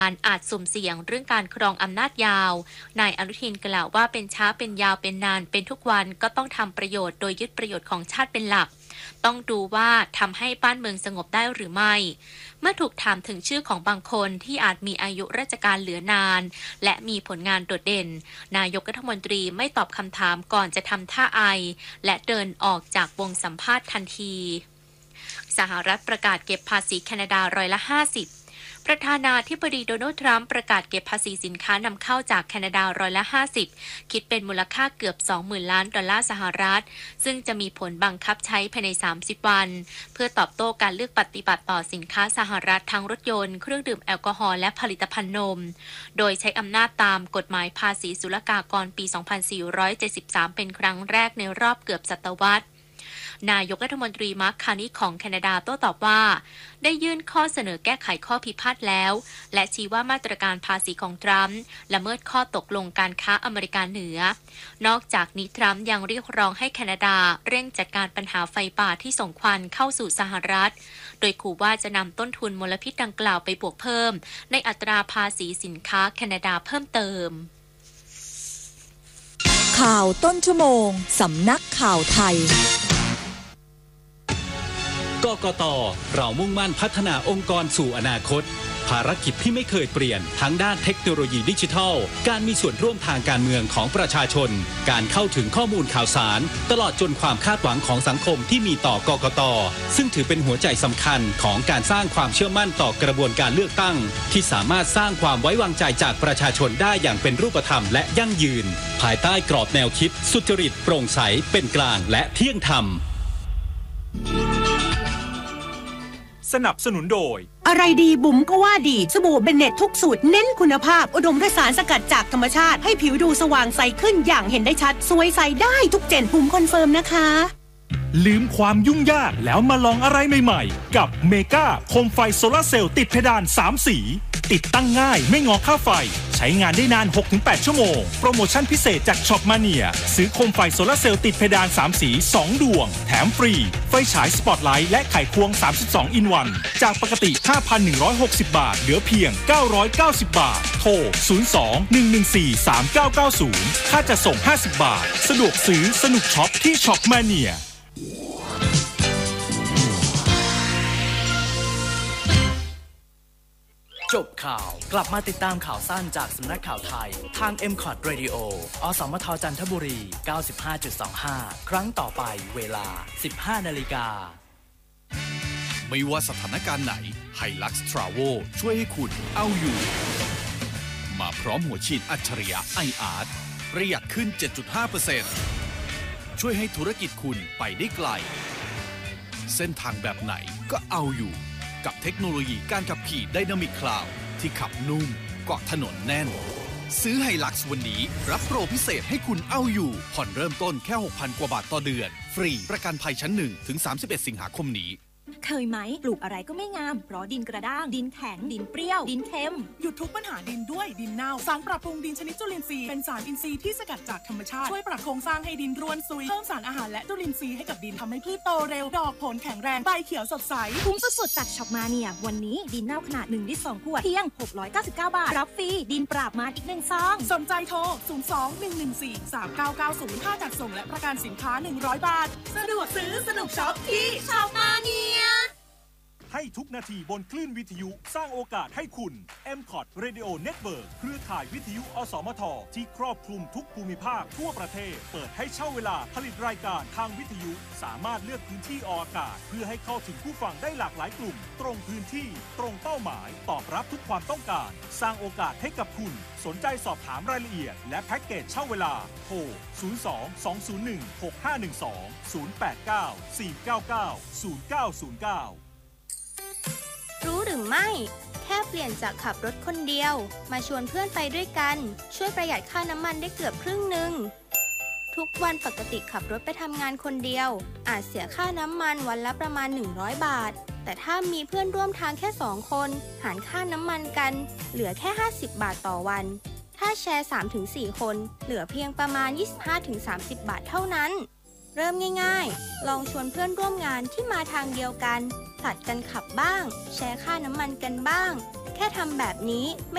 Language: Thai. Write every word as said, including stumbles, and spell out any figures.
อาจสุ่มเสี่ยงเรื่องการครองอำนาจยาวนายอนุทินกล่าวว่าเป็นช้าเป็นยาวเป็นนานเป็นทุกวันก็ต้องทำประโยชน์โดยยึดประโยชน์ของชาติเป็นหลักต้องดูว่าทำให้บ้านเมืองสงบได้หรือไม่เมื่อถูกถามถึงชื่อของบางคนที่อาจมีอายุราชการเหลือนานและมีผลงานโดดเด่นนายกรัฐมนตรีไม่ตอบคำถามก่อนจะทำท่าไอและเดินออกจากวงสัมภาษณ์ทันทีสหรัฐประกาศเก็บภาษีแคนาดาร้อยละห้าสิบประธานาธิบดีโดนัลด์ทรัมป์ประกาศเก็บภาษีสินค้านำเข้าจากแคนาดาร้อยละห้าสิบคิดเป็นมูลค่าเกือบ สองหมื่น ล้านดอลลาร์สหรัฐซึ่งจะมีผลบังคับใช้ภายในสามสิบวันเพื่อตอบโต้การเลือกปฏิบัติต่อสินค้าสหรัฐทั้งรถยนต์เครื่องดื่มแอลกอฮอล์และผลิตภัณฑ์นมโดยใช้อำนาจตามกฎหมายภาษีศุลกากรปี สองพันสี่ร้อยเจ็ดสิบสาม เป็นครั้งแรกในรอบเกือบศตวรรษนายกรัฐมนตรีมาร์ค คาร์นีของแคนาดาโต้ตอบว่าได้ยื่นข้อเสนอแก้ไขข้อพิพาทแล้วและชี้ว่ามาตรการภาษีของทรัมป์ละเมิดข้อตกลงการค้าอเมริกาเหนือนอกจากนี้ทรัมป์ยังเรียกร้องให้แคนาดาเร่งจัดการปัญหาไฟป่าที่ส่งควันเข้าสู่สหรัฐโดยขู่ว่าจะนำต้นทุนมลพิษดังกล่าวไปบวกเพิ่มในอัตราภาษีสินค้าแคนาดาเพิ่มเติมข่าวต้นชั่วโมงสำนักข่าวไทยกกต.เรามุ่งมั่นพัฒนาองค์กรสู่อนาคตภารกิจที่ไม่เคยเปลี่ยนทั้งด้านเทคโนโลยีดิจิทัลการมีส่วนร่วมทางการเมืองของประชาชนการเข้าถึงข้อมูลข่าวสารตลอดจนความคาดหวังของสังคมที่มีต่อกกต.ซึ่งถือเป็นหัวใจสำคัญของการสร้างความเชื่อมั่นต่อกระบวนการเลือกตั้งที่สามารถสร้างความไว้วางใจจากประชาชนได้อย่างเป็นรูปธรรมและยั่งยืนภายใต้กรอบแนวคิดสุจริตโปร่งใสเป็นกลางและเที่ยงธรรมสนับสนุนโดยอะไรดีบุ๋มก็ว่าดีสบู่เบนเน็ตทุกสูตรเน้นคุณภาพอุดมด้วยสารสกัดจากธรรมชาติให้ผิวดูสว่างใสขึ้นอย่างเห็นได้ชัดสวยใสได้ทุกเจนบุ๋มคอนเฟิร์มนะคะลืมความยุ่งยากแล้วมาลองอะไรใหม่ๆกับเมกาโคมไฟโซลาร์เซลล์ติดเพดานสามสีติดตั้งง่ายไม่งอค่าไฟใช้งานได้นาน หกถึงแปด ชั่วโมงโปรโมชั่นพิเศษจากช็อปมาเนียซื้อโคมไฟโซลาร์เซลล์ติดเพดานสามสีสองดวงแถมฟรีไฟฉายสปอตไลท์และไขควงสามสิบสองอินวันจากปกติ ห้าพันหนึ่งร้อยหกสิบ บาทเหลือเพียงเก้าร้อยเก้าสิบ บาทโทรศูนย์ สอง หนึ่ง หนึ่ง สี่ สาม เก้า เก้า ศูนย์ค่าจัดส่งห้าสิบบาทสะดวกซื้อสนุกช็อปที่ช็อปมาเนียจบข่าวกลับมาติดตามข่าวสั้นจากสำนักข่าวไทยทาง เอ็ม คอท Radio อสมทจันทบุรี เก้าสิบห้าจุดสองห้า ครั้งต่อไปเวลา สิบห้านาฬิกาไม่ว่าสถานการณ์ไหน Hilux Travel ช่วยให้คุณเอาอยู่มาพร้อมหัวฉีดอัจฉริยะ ไอ อาร์ ประหยัดขึ้น เจ็ดจุดห้าเปอร์เซ็นต์ ช่วยให้ธุรกิจคุณไปได้ไกลเส้นทางแบบไหนก็เอาอยู่กับเทคโนโลยีการขับขี่ Dynamic Cloud ที่ขับนุ่มเกาะถนนแน่นซื้อ Hilux วันนี้รับโปรพิเศษให้คุณเอาอยู่ผ่อนเริ่มต้นแค่ หกพัน กว่าบาทต่อเดือนฟรีประกันภัยชั้นหนึ่งถึงสามสิบเอ็ดสิงหาคมนี้เคยไหมปลูกอะไรก็ไม่งามเพราะดินกระด้างดินแข็งดินเปรี้ยวดินเค็มหยุดทุกปัญหาดินด้วยดินเน่าสารปรับปรุงดินชนิดจุลินทรีย์เป็นสารอินทรีย์ที่สกัดจากธรรมชาติช่วยปรับโครงสร้างให้ดินร่วนซุยเพิ่มสารอาหารและจุลินทรีย์ให้กับดินทำให้พืชโตเร็วดอกผลแข็งแรงใบเขียวสดใสคุ้มสุดๆจากช็อปมาเนียวันนี้ดินเน่าขนาดหนึ่งลิตรสองขวดเพียงหกร้อยเก้าสิบเก้าบาทรับฟรีดินปราบมารอีกหนึ่งซองสนใจโทรศูนย์ สอง หนึ่ง หนึ่ง สี่ สาม เก้า เก้า ศูนย์ค่าจัดส่งและประกันสินค้าหนึ่งร้อยบาทสะดวกซื้อสนุกช็อปที่ช็อปมาเนียให้ทุกนาทีบนคลื่นวิทยุสร้างโอกาสให้คุณ เอ็ม คอท Radio Network เครือข่ายวิทยุอสมทที่ครอบคลุมทุกภูมิภาคทั่วประเทศเปิดให้เช่าเวลาผลิตรายการทางวิทยุสามารถเลือกพื้นที่ออกอากาศเพื่อให้เข้าถึงผู้ฟังได้หลากหลายกลุ่มตรงพื้นที่ตรงเป้าหมายตอบรับทุกความต้องการสร้างโอกาสให้กับคุณสนใจสอบถามรายละเอียดและแพ็กเกจเช่าเวลาโทรศูนย์ สอง สอง ศูนย์ หนึ่ง หก ห้า หนึ่ง สอง ศูนย์ แปด เก้า สี่ เก้า เก้า ศูนย์ เก้า ศูนย์ เก้ารู้หรือไม่แค่เปลี่ยนจากขับรถคนเดียวมาชวนเพื่อนไปด้วยกันช่วยประหยัดค่าน้ำมันได้เกือบครึ่งหนึ่งทุกวันปกติขับรถไปทำงานคนเดียวอาจเสียค่าน้ำมันวันละประมาณหนึ่งร้อยบาทแต่ถ้ามีเพื่อนร่วมทางแค่สองคนหารค่าน้ำมันกันเหลือแค่ห้าสิบบาทต่อวันถ้าแชร์ สามถึงสี่ คนเหลือเพียงประมาณ ยี่สิบห้าถึงสามสิบ บาทเท่านั้นเริ่มง่ายๆลองชวนเพื่อนร่วมงานที่มาทางเดียวกันผลัดกันขับบ้างแชร์ค่าน้ำมันกันบ้างแค่ทำแบบนี้ไม่